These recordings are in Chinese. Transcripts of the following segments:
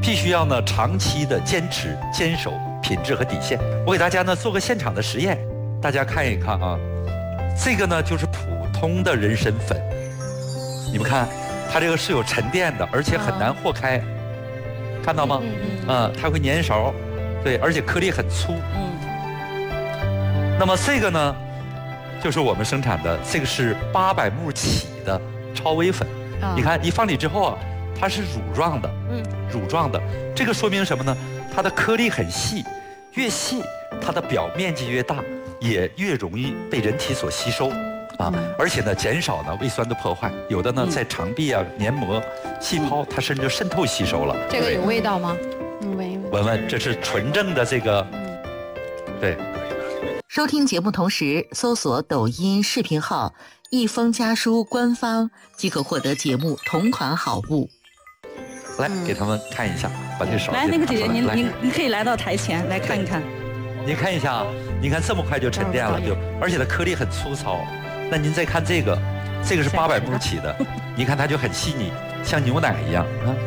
必须要呢长期的坚持坚守品质和底线。我给大家呢做个现场的实验，大家看一看啊，这个呢就是普通的人参粉，你们看它这个是有沉淀的，而且很难和开，看到吗？它会粘勺，对，而且颗粒很粗。那么这个呢，就是我们生产的，这个是800目起的超微粉。你看，一放里之后啊，它是乳状的，乳状的。这个说明什么呢？它的颗粒很细，越细它的表面积越大，也越容易被人体所吸收啊。而且呢，减少呢胃酸的破坏。有的呢，在肠壁啊、黏膜、细胞，它甚至渗透吸收了。 这个有味道吗？ 闻闻，这是纯正的这个，对。 收听节目同时搜索抖音视频号“一封家书”官方，即可获得节目同款好物。 来，给他们看一下，把这手来，那个姐姐，您可以来到台前来看一看。 您看一下啊，您看这么快就沉淀了，而且它颗粒很粗糙。那您再看这个是800目起的，你看它就很细腻，像牛奶一样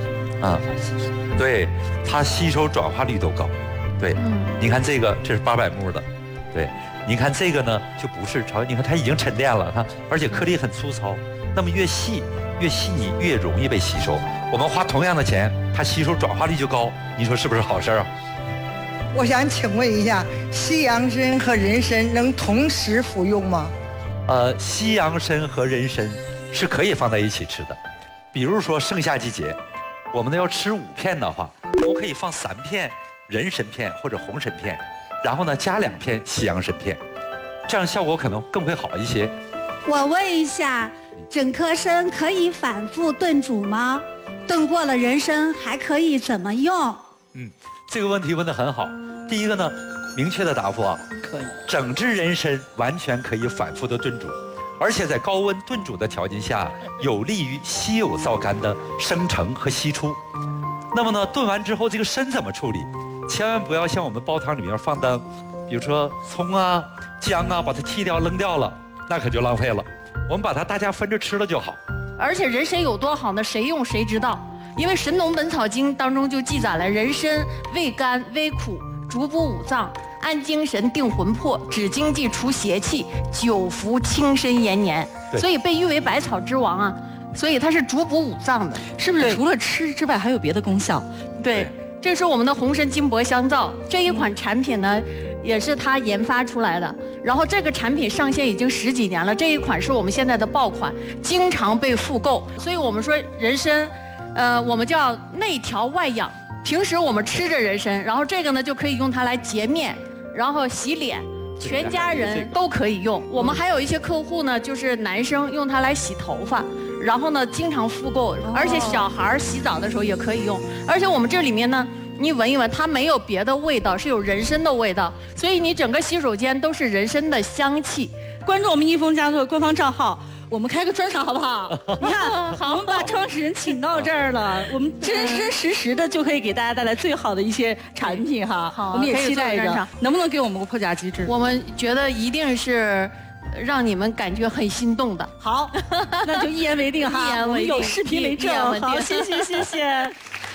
对，它吸收转化率都高。对，你看这是800目的。对，你看这个呢，就不是你看它已经沉淀了，而且颗粒很粗糙。那么越细腻，越容易被吸收。我们花同样的钱，它吸收转化率就高，你说是不是好事啊？ 我想请问一下，西洋参和人参能同时服用吗？ 西洋参和人参是可以放在一起吃的。比如说盛夏季节，我们要吃5片的话，我可以放3片人参片或者红参片。然后呢，加2片西洋参片，这样效果可能更会好一些。 我问一下，整颗参可以反复炖煮吗？炖过了人参还可以怎么用？ 这个问题问得很好。第一个呢，明确的答复啊， 可以。 整只人参完全可以反复的炖煮，而且在高温炖煮的条件下，有利于稀有皂苷的生成和析出。那么呢，炖完之后这个参怎么处理？千万不要像我们煲汤里面放的，比如说葱啊、姜啊，把它剔掉扔掉了，那可就浪费了。我们把它大家分着吃了就好。 而且人参有多好呢？谁用谁知道。因为《神农本草经》当中就记载了，人参味甘微苦，主补五脏，安精神，定魂魄，止经济，除邪气，久服轻身延年。所以被誉为百草之王啊。所以它是主补五脏的， 是不是？除了吃之外，还有别的功效？ 对。这是我们的红参金箔香皂，这一款产品呢，也是他研发出来的。然后这个产品上线已经10几年了，这一款是我们现在的爆款，经常被复购。所以我们说人参，我们叫内调外养。平时我们吃着人参，然后这个呢就可以用它来洁面，然后洗脸，全家人都可以用。我们还有一些客户呢，就是男生用它来洗头发。然后呢，经常复购，而且小孩洗澡的时候也可以用。而且我们这里面呢，你闻一闻，它没有别的味道，是有人参的味道，所以你整个洗手间都是人参的香气。 关注我们一封家族的官方账号，我们开个专场好不好？你看， 好， 我们把创始人请到这儿了，我们真真实实的就可以给大家带来最好的一些产品哈。 好， 我们也期待着，能不能给我们个破甲机制？ 我们觉得一定是。让你们感觉很心动的。 好，那就一言为定哈，我们有视频为证。好，谢谢。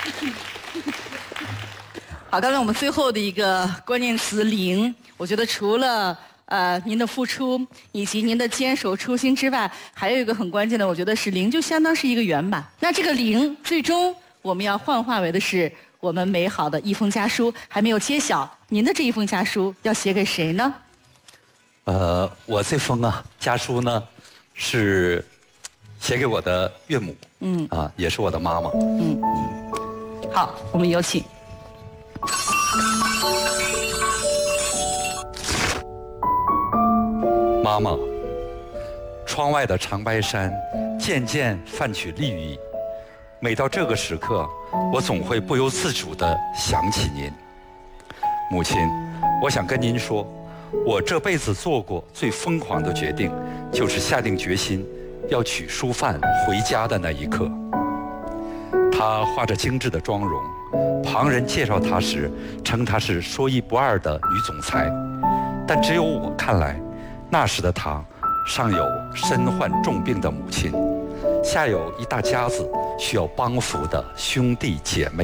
好，刚才我们最后的一个关键词零，我觉得除了您的付出以及您的坚守初心之外，还有一个很关键的，我觉得是零就相当是一个圆满。那这个零最终我们要幻化为的是我们美好的一封家书，还没有揭晓，您的这一封家书要写给谁呢？ 我这封家书呢，是写给我的岳母，也是我的妈妈， 好，我们有请。 妈妈，窗外的长白山渐渐泛起绿意，每到这个时刻，我总会不由自主地想起您。母亲，我想跟您说。我这辈子做过最疯狂的决定，就是下定决心要娶淑范回家的那一刻。她画着精致的妆容，旁人介绍她时称她是说一不二的女总裁，但只有我看来，那时的她上有身患重病的母亲，下有一大家子需要帮扶的兄弟姐妹。